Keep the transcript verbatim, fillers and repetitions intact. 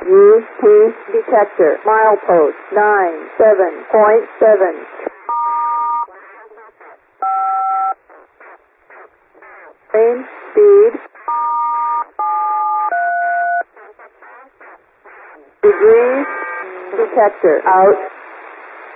U T detector. Milepost nine seven point seven. Train speed. Degrees detector out.